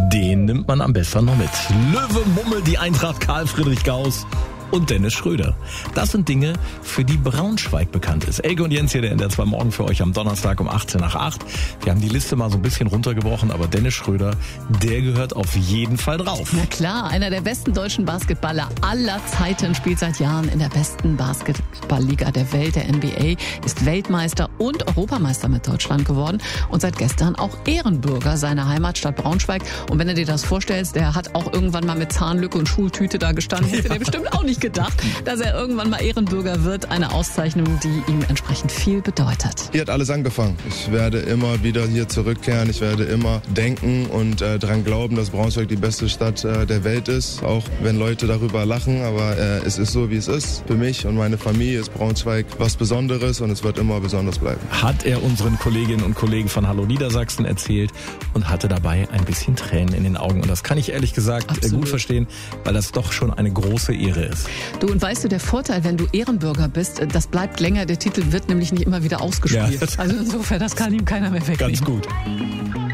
den nimmt man am besten noch mit. Löwe Mummel, die Eintracht, Karl Friedrich Gauss und Dennis Schröder. Das sind Dinge, für die Braunschweig bekannt ist. Elke und Jens hier, der NDR 2 Morgen für euch am Donnerstag um 18 nach 8. Wir haben die Liste mal so ein bisschen runtergebrochen, aber Dennis Schröder, der gehört auf jeden Fall drauf. Na klar, einer der besten deutschen Basketballer aller Zeiten, spielt seit Jahren in der besten Basketballliga der Welt, der NBA, ist Weltmeister und Europameister mit Deutschland geworden und seit gestern auch Ehrenbürger seiner Heimatstadt Braunschweig. Und wenn du dir das vorstellst, der hat auch irgendwann mal mit Zahnlücke und Schultüte da gestanden, hätte der bestimmt auch nicht gedacht, dass er irgendwann mal Ehrenbürger wird. Eine Auszeichnung, die ihm entsprechend viel bedeutet. Hier hat alles angefangen. Ich werde immer wieder hier zurückkehren. Ich werde immer denken und daran glauben, dass Braunschweig die beste Stadt der Welt ist. Auch wenn Leute darüber lachen, aber es ist so, wie es ist. Für mich und meine Familie ist Braunschweig was Besonderes und es wird immer besonders bleiben. Hat er unseren Kolleginnen und Kollegen von Hallo Niedersachsen erzählt und hatte dabei ein bisschen Tränen in den Augen. Und das kann ich ehrlich gesagt gut verstehen, weil das doch schon eine große Ehre ist. Du, und weißt du, der Vorteil, wenn du Ehrenbürger bist, das bleibt länger, der Titel wird nämlich nicht immer wieder ausgespielt. Ja. Also insofern, das kann ihm keiner mehr wegnehmen. Ganz gut.